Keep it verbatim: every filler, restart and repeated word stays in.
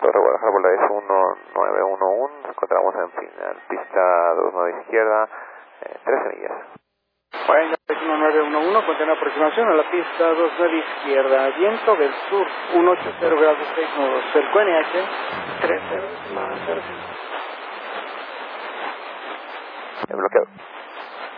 Torre Guadalajara, Bola es uno nueve uno uno, nos encontramos en final, pista dos nueve izquierda, eh, trece millas. Bueno, es uno nueve uno uno, contiene aproximación a la pista dos nueve izquierda, viento del sur, ciento ochenta grados seis nudos, cerco N H, trece más cero. Bloqueado.